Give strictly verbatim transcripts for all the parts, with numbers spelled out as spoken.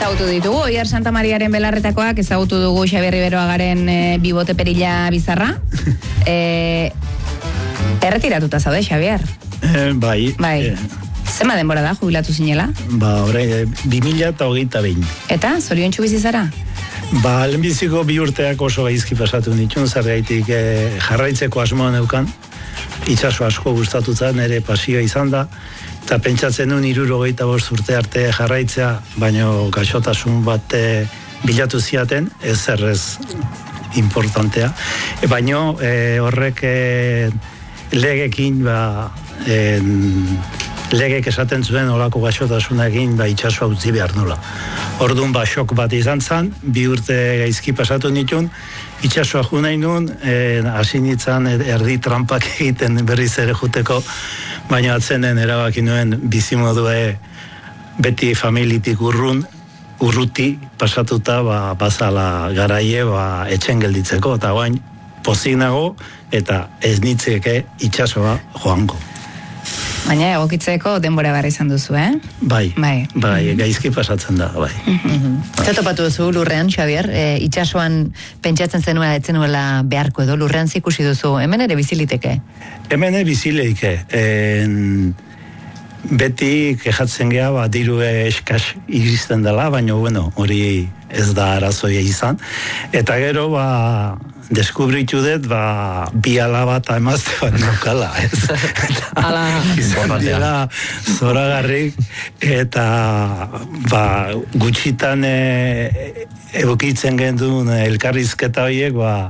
ezagutu ditugu, Oiar Santa Mariaren belarretakoak, ezagutu dugu Xabier Riberoagaren e, bibote perila bizarra. E, erretiratuta zaude, Xabier? Eh, bai. Bai. Eh. Zema denbora da, jubilatu zinela? Ba, orain, bi mila eta hogeita behin. Eta, zorion txubizi zara? Ba, lehenbiziko bi urteak oso gaizki pasatu nituen, zergaitik eh, jarraitzeko asmoa neukan. Itxaso asko gustatuta, nire pasioa izan da. Eta pentsatzen nuen hirurogeita bost urte arte jarraitzea, baino gaixotasun bat e, bilatu ziaten, ez errez importantea. E, baino e, horrek e, legekin, ba, e, legek esaten zuen olako gaixotasunekin ba, itxasua utzi behar nola. Orduan ba, xok bat izan zen, bi urte gaizki pasatu nituen, itxasua jo nahi nuen, e, hasi nintzen erdi trampak egiten berriz ere juteko, baina atzenen erabaki nuen bizimodue beti familitik urrun, urruti pasatuta ba, bazala garaie ba, etxen gelditzeko, eta bain pozik nago eta ez nitzeke itxasoa joango. Baina egokitzeko denbora barra izan duzu, eh? Bai, bai, bai mm-hmm. gaizki pasatzen da, bai. Mm-hmm. Zer topatu duzu lurrean, Xabier? E, itxasoan pentsatzen zenua etzenuela beharko edo, lurrean zikusi duzu, hemen ere biziliteke? Hemen ere bizileike. En, beti kejatzen geha, ba, diru eskas iristen dela, baina, bueno, hori ez da arazoia izan. Eta gero, ba, deskubritu dut, ba, bi alaba eta emazte bat naukala, ez? Ala, izan dira zoragarrik, eta, ba, gutxitan e, egokitzen gendun elkarrizketa horiek, ba,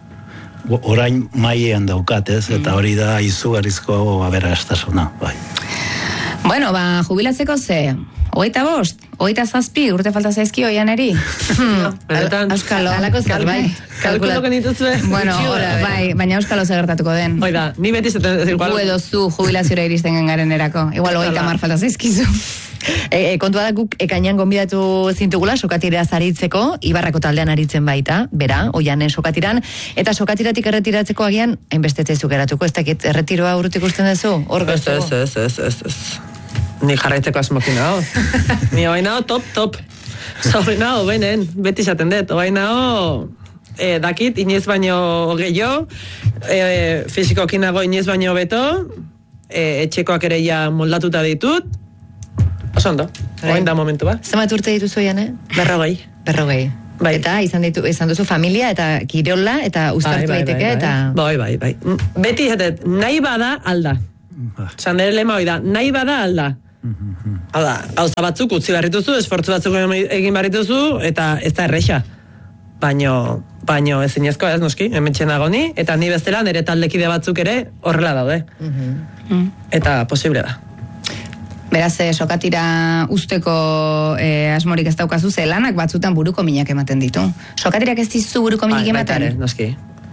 orain maiean daukat, ez? Eta hori da izugarrizko aberastasuna, bai. Bueno, ba, jubilatzeko ze? Hogeita bost? Hogeita zazpi? Urte falta zaizki oianeri? Benetan. Euskalo. Alako zerbait. Kalkuloko nituzue. Bueno, bai, baina euskalo zegertatuko den. Oida, ni beti zaten igual. Gu edo zu jubilaziora iristen gengaren erako. Igual hogeita mar falta zaizkizu. E, e, kontua da guk ekainan gonbidatu zintugula sokatira zaritzeko, Ibarrako taldean aritzen baita, bera, oianen sokatiran, eta sokatiratik erretiratzeko agian, hainbestetzezuk eratuko, ez dakit, erretiroa urrutik usten duzu? Ez, ez, ez, ez, ez, ez. Ni jarraitzeko asmokin hau. Ni hoi naho top, top. Hoi naho, benen, beti zaten dut. Hoi naho, e, dakit, inoiz baino gehiago, e, fizikokin nago inoiz baino beto, e, etxekoak ere ja moldatuta ditut, oso ondo, hoin da momentu ba. Zemat urte dituzu oian, eh? Berrogei. Berrogei. Bai. Eta izan, ditu, izan duzu familia eta kirola eta uztartu bai, bai, daiteke bai, eta... Bai, bai, bai. Beti zatet, nahi bada alda. Zan ere lema hoi da, nahi bada alda. Hau da, gauza batzuk utzi barrituzu, esfortzu batzuk egin barrituzu, eta ez da erreixa. Baino, baino ezinezko ez noski, hemen txenago ni, eta ni bestela nire taldekide batzuk ere horrela daude. Mm-hmm. Eta posible da. Beraz, eh, sokatira usteko eh, asmorik ez daukazu, ze lanak batzutan buruko minak ematen ditu. Sokatirak ez dizu buruko minak ba, ematen? Baitare, noski.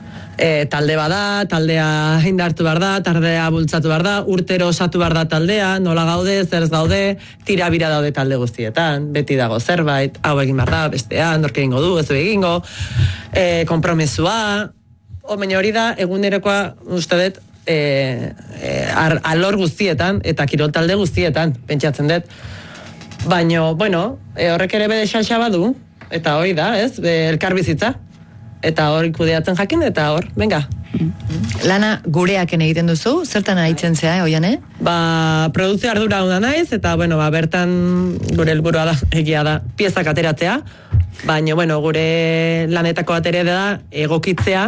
E, talde bada, taldea indartu behar da, taldea bultzatu behar da, urtero osatu behar da taldea, nola gaude, zer ez gaude, tirabira daude talde guztietan, beti dago zerbait, hau egin behar da, bestean, nork egingo du, ez du egingo, e, kompromesua, omen hori da, egunerokoa, uste dut, e, e, ar, alor guztietan, eta kirol talde guztietan, pentsatzen dut. Baino, bueno, e, horrek ere bede xalxa badu, eta hori da, ez, e, elkar bizitza. Eta hor kudeatzen jakin, eta hor, venga. Lana gureaken egiten duzu, zertan aritzen zea, eh, oian, eh? Ba, produzio ardura hona naiz, eta, bueno, ba, bertan gure helburua da, egia da, piezak ateratzea, baina, bueno, gure lanetako atere da, egokitzea,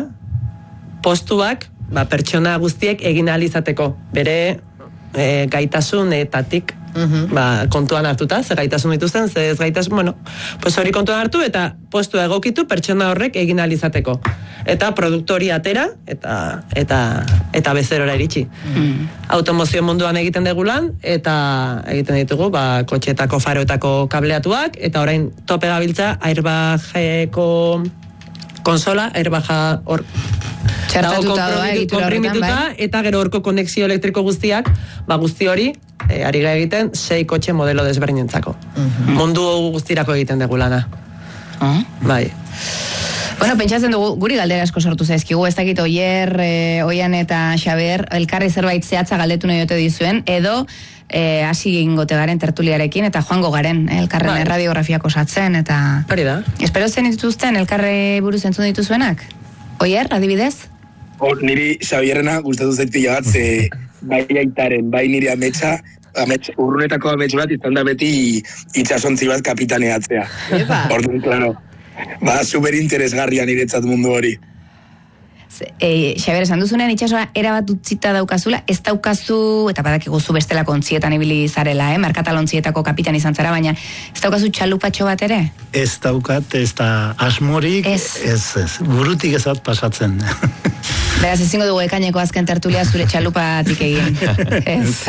postuak, ba, pertsona guztiek egin ahal izateko, bere e, gaitasunetatik, Uh-huh. ba, kontuan hartuta, ze gaitasun dituzten, ze ez gaitasun, bueno, pues hori kontuan hartu eta postua egokitu pertsona horrek egin ahal izateko. Eta produktori atera eta eta eta bezerora iritsi. Uh-huh. Automozio munduan egiten dugu lan eta egiten ditugu, ba, kotxetako faroetako kableatuak eta orain tope gabiltza airbageko konsola, airbaga hor txertatuta doa egitura horretan, bai? Eta gero horko konexio elektriko guztiak, ba guzti hori, e, ari gara egiten, sei kotxe modelo desberdinentzako. Uh-huh. Mundu guztirako egiten dugu lana. Uh-huh. Bai. Bueno, pentsatzen dugu, guri galdera asko sortu zaizkigu, ez dakit Oier, e, Oian eta Xaber, elkarri zerbait zehatza galdetu nahi ote dizuen, edo eh, hasi ingote garen tertuliarekin, eta joango garen, eh, elkarren bai. radiografiak osatzen, eta... Hori da. Espero zen dituzten, elkarre buruz entzun dituzuenak? Oier, adibidez? Hor, niri Xabierrena gustatu zait pila bat, ze bai aitaren, bai niri ametsa, amets, urrunetako amets bat izan da beti itxasontzi bat kapitaneatzea. Epa. Orduan, klaro, ba, super interesgarria niretzat mundu hori. E, Xaber, esan duzunean itxasoa erabat utzita daukazula, ez daukazu, eta badakigu zu bestela kontzietan ibili zarela, eh? Merkatalontzietako kapitan izan zara, baina ez daukazu txalupatxo bat ere? Ez daukat, ez da asmorik, Ez. ez, ez, burutik ez bat pasatzen. Beraz, ezingo dugu ekaineko azken tertulia zure txalupatik egin. Ez.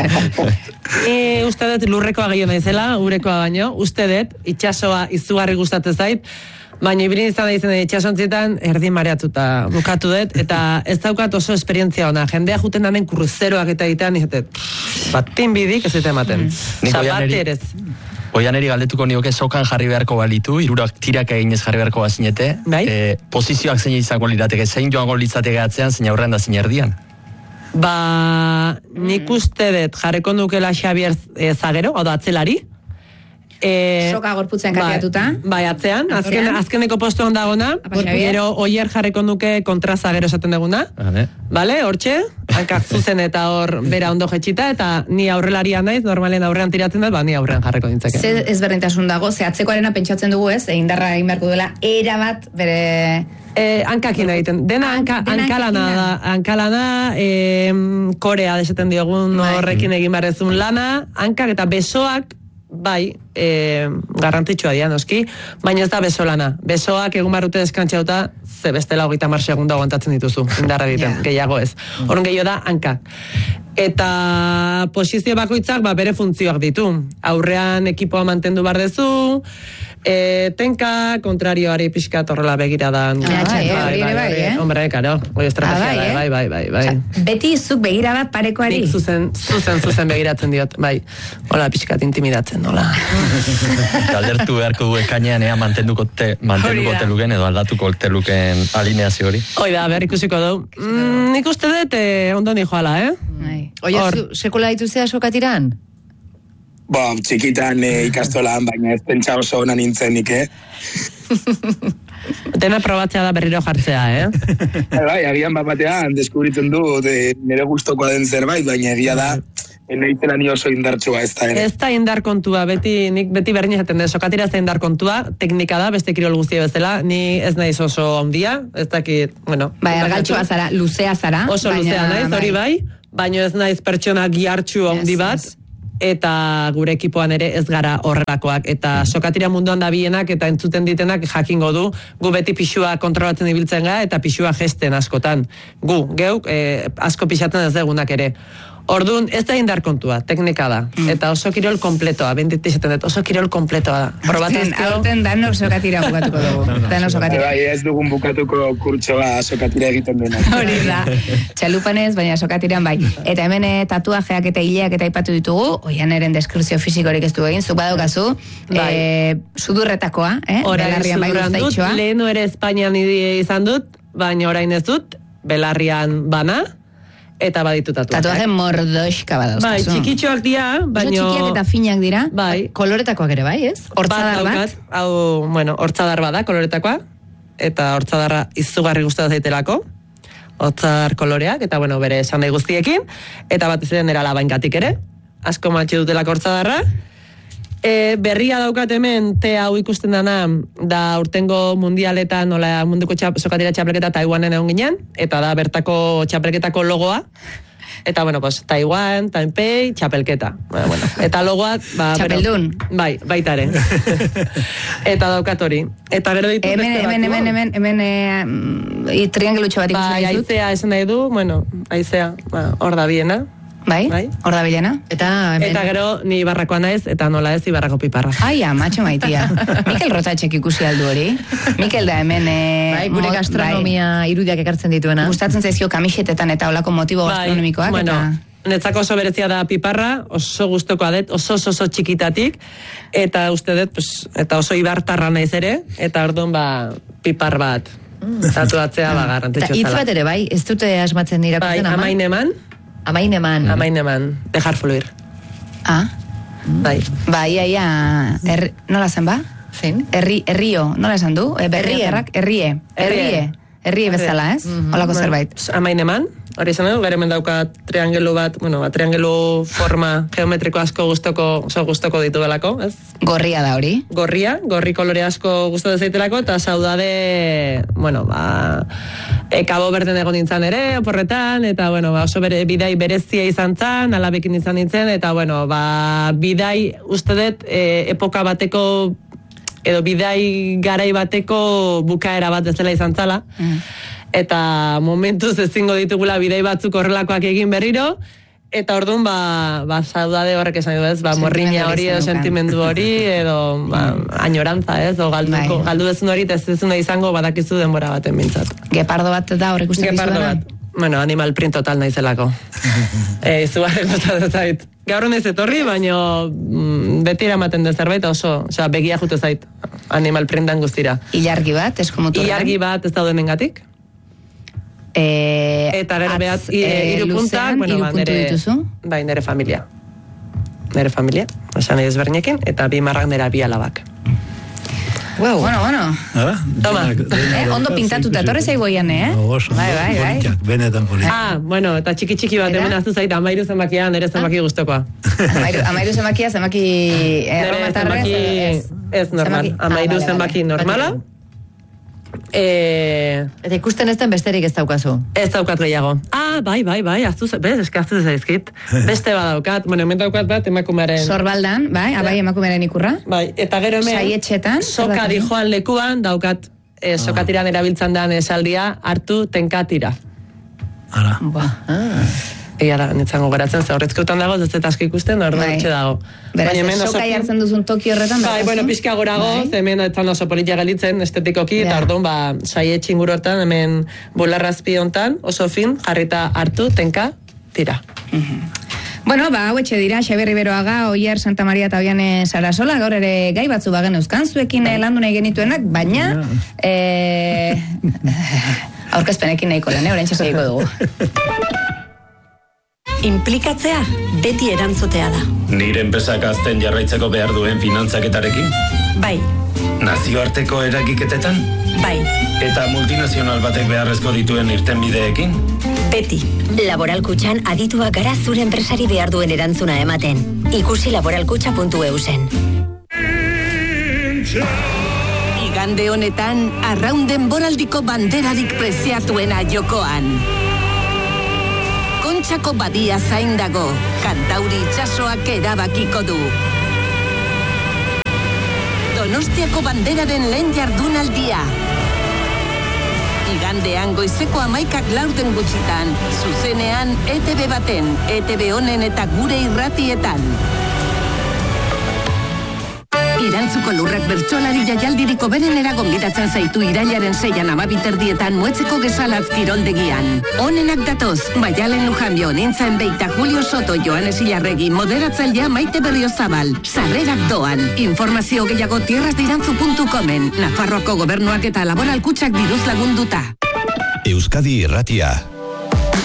E, uste dut lurrekoa gehiago naizela, urekoa baino, uste dut itxasoa izugarri gustatzen zait, baina ibili izan da izan itxasontzietan erdi mareatuta bukatu dut, eta ez daukat oso esperientzia ona. Jendea juten damen kruzeroak eta egitean, izatet, batin bidik ez eta ematen. Nik Osa, Oianeri- bat erez. Oianeri galdetuko nioke sokan jarri beharko balitu, hirurak tirak eginez jarri beharko bazinete, Bai. e, posizioak zein izango lirateke, zein joango litzateke atzean, zein aurrean da zein erdian. Ba, nik uste dut jarriko nukela Xabier e, Zagero, hau da atzelari. E, Soka gorputzen kateatuta. Bai, bai, atzean, azken, Atzean. azkeneko postuan dagona, Apa, Xabier. gero Oier jarriko nuke kontra Zagero esaten duguna. Vale. Bale, hortxe, hankak zuzen eta hor bera ondo jetxita, eta ni aurrelaria naiz, normalen aurrean tiratzen dut, ba, ni aurrean jarriko nintzake. Ze ezberdintasun dago, ze atzekoarena pentsatzen dugu ez, indarra egin beharko duela, erabat bere... Eh, hankakin egiten. Dena hanka, Dena hankalana hankakin da. da. Hankalana, eh, korea desaten diogun Bai. horrekin egin barrezun lana, hankak eta besoak, bai, eh, garrantzitsua dira noski, baina ez da beso lana. Besoak egun barrute deskantxauta, ze bestela hogeita mar segundo aguantatzen dituzu, indarra egiten, Ja. gehiago ez. Horren gehiago da, hankak. Eta posizio bakoitzak ba, bere funtzioak ditu. Aurrean ekipoa mantendu bar dezu, e, tenka, kontrarioari pixka horrela begiradan. Ah, bai, eh, hori ere bai, eh? Hombre, karo, hori estrategia Ah, bai, da, eh? bai, bai, bai, bai. Osea, beti zuk begira bat parekoari. Nik zuzen, zuzen, zuzen begiratzen diot, bai. Hola, pixkat intimidatzen, hola. Galdertu beharko du ekainean ea mantenduko te, mantenduko Hori da. teluken edo aldatuko teluken alineazio hori. Hoi da, behar ikusiko du. Mm, nik uste dut, eh, ondo ni joala, eh? Bai. Oie, Hor. zu, sekula dituzea sokatiran? Ba, txikitan e, ikastolan, baina ez pentsa oso ona nintzen nik, eh? Dena probatzea da berriro jartzea, eh? Bai, agian bat batean deskubritzen du de, nire gustokoa den zerbait, baina egia da, nahitzela ni oso indartsua ez da, ere. Ez da indar kontua, beti, nik beti berdin esaten dut, sokatira ez da indar kontua, teknika da, beste kirol guztia bezala, ni ez naiz oso handia, ez dakit, bueno. Bai, argaltxoa zara, luzea zara. Oso baina, luzea naiz, hori bai, baina ez naiz pertsona gihartxu handi bat, yes. eta gure ekipoan ere ez gara horrelakoak, eta sokatira munduan da bienak eta entzuten ditenak jakingo du, gu beti pixua kontrolatzen ibiltzen gara, eta pixua gesten askotan. Gu, geuk, eh, asko pixatzen ez degunak ere. Orduan, ez da indar kontua, teknika da. Eta oso kirol kompletoa, bentit izaten dut, oso kirol kompletoa da. Aurten, Probatuzko, aurten danok sokatira bukatuko dugu. Danok sokatira. Bai, ez dugun bukatuko kurtsoa sokatira egiten dena. Hori da. Txalupanez, baina sokatiran bai. Eta hemen eh, tatuajeak eta hileak eta aipatu ditugu, oianeren deskripzio fisikorik ez du egin, zuk badaukazu, Bai. eh, sudurretakoa, eh? orain Belarrian bai sudurran dut, guztaitxoa. lehenu ere Espainian idi- izan dut, baina orain ez dut, belarrian bana, eta baditu tatuajeak. Tatuaje mordoxka badauzkazu. Bai, txikitxoak dira, Oso baina... txikiak eta finak dira. Bai, Koloretakoak ere bai, ez? Hortzadar bat. daukat, hau, bueno, hortzadar bada, koloretakoa, eta hortzadarra izugarri gustatzen zaitelako, hortzadar koloreak, eta bueno, bere esan nahi guztiekin, eta batez ere nera labaingatik ere, asko matxe dutelako hortzadarra. E, berria daukat hemen, te hau ikusten dana, da urtengo mundialetan, nola munduko txap, sokatira txapelketa Taiwanen egon ginen, eta da bertako txapelketako logoa, eta bueno, pues, Taiwan, Taipei, txapelketa. Bueno, bueno. Eta logoa, ba, Txapeldun. bero- bai, baita ere. Eta daukat hori. Eta gero ditut Hemen, beste hemen, batzuk. hemen, hemen, hemen, eh, triangelutxo bat ikusten Bai, dizut. aizea esan nahi du, bueno, aizea, ba, hor da biena. Bai, Bai. hor da bilena. Eta hemen... Eta gero ni Ibarrakoa naiz, eta nola ez Ibarrako piparra. Ai, amatxo maitia. Mikel Rotatxek ikusi aldu hori. Mikel da hemen... Eh, Bai, gure mo- gastronomia irudiak ekartzen dituena. Gustatzen zaizkio kamisetetan eta olako motibo gastronomikoak. Bai, bueno, eta... netzako oso berezia da piparra, oso gustokoa dut, oso oso, oso txikitatik, eta uste dut, pues, eta oso ibartarra naiz ere, eta orduan ba, pipar bat tatuatzea ba Eta garrantzitsua hitz zela. bat ere, bai, ez dute asmatzen Bai, irakurtzen ama? amaineman, Amaineman. amaineman, dejar fluir. Ah, Bai. ba, ia, ia, er, nola zen ba? Zein? Herri, herrio, nola esan du? E, Herrie. Herrie. Herrie. Herrie bezala, ez? Holako zerbait. Amaineman, hori izan dugu, gero hemen daukat triangelu bat, bueno, ba, triangelu forma geometriko asko gustoko, oso gustoko ditubelako, ez? Gorria da hori. Gorria, gorri kolore asko gustatu zaitelako, eta saudade, bueno, ba, e, Cabo Verden egon nintzen ere, oporretan, eta, bueno, ba, oso bere, bidai berezia izan zan, alabekin izan nintzen, eta, bueno, ba, bidai, uste dut, e, epoka bateko, edo bidai garai bateko bukaera bat bezala izan zala, Mm. eta momentuz ezingo ditugula bidai batzuk horrelakoak egin berriro, eta orduan, ba, ba saudade horrek esan du ez, ba, morriña hori edo sentimendu hori, edo, ba, añorantza ez, o galduko, Bai. galdu dezun hori, eta ez dezuna izango badakizu denbora baten bintzat. Gepardo bat da horrek uste Gepardo dizuena? bat. Bueno, animal print total naizelako. eh, Izugarri gustatu zait. Gaur naiz etorri, baino mm, beti eramaten den zerbait oso, osea, begia jute zait animal printan guztira. Ilargi bat, eskomoturra. Ilargi bat ez daude mengatik. E, Eta gero atz, behat, e, hiru puntak, luzean, bueno, hiru ba, puntu nere, dituzu. bai, nere familia. Nere familia, esan nahi ezberdinekin, eta bi marrak nera bi alabak. Wow. Bueno, bueno. Ara? Toma. Denak- denak Eh, ondo dauka, pintatuta, ikusi. etorri zaigoian, eh? Oso, Bai, bai, bai. politak, benetan politak. Ah, bueno, eta txiki txiki bat Eta? hemen aztu zait, amairu zenbakia, nere zenbaki gustokoa. Amairu, amairu zenbakia, zenbaki Nere erromatarrez, zenbaki ez. ez normal, Zenbaki- ah, amairu vale, zenbaki vale. normala. Eh, Eta ikusten ez den besterik ez daukazu. ez daukat gehiago. Ah, bai, bai, bai, aztu, ze- bez, eske aztu zaizkit. Beste badaukat, bueno, hemen daukat bat emakumearen. Sorbaldan, bai, abai emakumearen ikurra. Bai, eta gero hemen Saietxetan, zer soka daukazu? dijoan lekuan daukat eh, sokatiran erabiltzen den esaldia hartu tenkatira. Ara. Ah. Egia da, nintzen gogeratzen, ze horretzkutan dago, ez dut asko ikusten, orduan Bai. etxe dago. Beraz, hemen oso sokai fin- hartzen duzun toki horretan. Bai, daukazu? bueno, pixka gorago, Bai. ze hemen etan oso politia gelitzen estetikoki, eta Ja. orduan, ba, saietxe inguru hortan, hemen bularrazpi hontan, oso fin, jarrita hartu, tenka, tira. Bueno, ba, hau etxe dira, Xabier Riberoaga, Oier Santa Maria eta Oiane Sarasola, gaur ere gai batzu bagen euskan, zuekin eh, landu nahi genituenak, baina eh, aurkezpenekin nahiko lan, eh, orain txasiko dugu. Inplikatzea beti erantzutea da. Nire enpresak azten jarraitzeko behar duen finantzaketarekin? Bai, Nazioarteko eragiketetan? bai, Eta multinazional batek beharrezko dituen irtenbideekin? beti. Laboralkutxan adituak gara zure enpresari behar duen erantzuna ematen. Ikusi laboralkutxa puntu eu zen. Igande honetan, arraunden boraldiko banderarik preziatuena jokoan. Kontxako badia zain dago, Kantauri itsasoak erabakiko du. Donostiako banderaren lehen jardunaldia. Igandean goizeko amaikak laurden gutxitan, zuzenean E T B baten, E T B honen eta gure irratietan. Irantzuko lurrak bertsolari jaialdiriko berenera gonbidatzen zaitu irailaren seian amabiterdietan Muetzeko Gesalatz kiroldegian. Honenak datoz, Maialen Lujanbio, Nintzen Beita, Julio Soto, Joanes Ilarregi, moderatzailea Maite Berriozabal. Sarrerak doan. Informazio gehiago tierrasdirantzu puntu comen. Nafarroako gobernuak eta laboralkutxak diruz lagunduta. Euskadi Irratia.